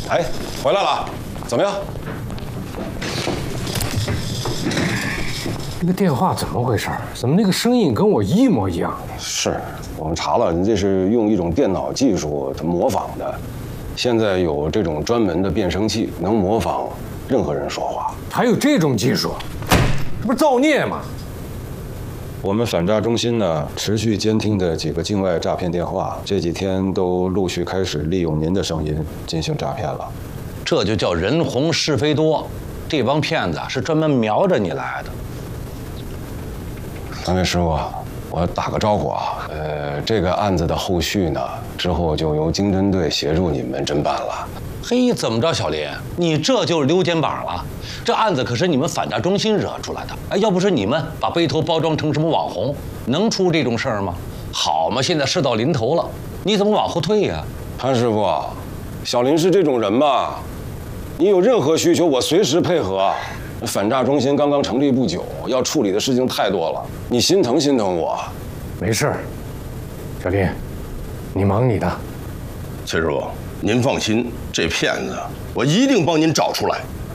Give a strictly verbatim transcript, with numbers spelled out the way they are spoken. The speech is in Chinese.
哎，回来了，怎么样？ 那个电话怎么回事？怎么那个声音跟我一模一样？ 是我们查了，你这是用一种电脑技术模仿的。现在有这种专门的变声器，能模仿任何人说话。 还有这种技术？这不是造孽吗？ 我们反诈中心呢，持续监听的几个境外诈骗电话，这几天都陆续开始利用您的声音进行诈骗了。 这就叫人红是非多，这帮骗子是专门瞄着你来的。 三位师傅，我打个招呼啊。呃，这个案子的后续呢，之后就由经侦队协助你们侦办了。 嘿，怎么着，小林，你这就是溜肩膀了？这案子可是你们反诈中心惹出来的，哎，要不是你们把背头包装成什么网红，能出这种事儿吗？好嘛，现在事到临头了，你怎么往后退呀？ 潘师傅，小林是这种人吧？你有任何需求，我随时配合。反诈中心刚刚成立不久，要处理的事情太多了，你心疼心疼我。 没事，小林，你忙你的。 崔师傅，您放心，这骗子我一定帮您找出来。